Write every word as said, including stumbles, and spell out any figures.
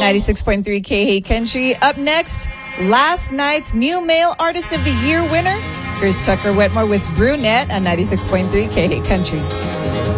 ninety-six point three K H Country. Up next, last night's new male artist of the year winner. Here's Tucker Wetmore with Brunette on ninety-six point three K H Country.